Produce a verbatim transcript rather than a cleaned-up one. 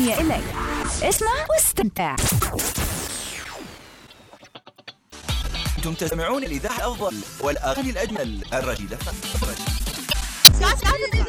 الأغنية إليك. اسمع واستمتع. أنتم تستمعون لإذاعة الأفضل والأغاني الأجمل الرجيلة.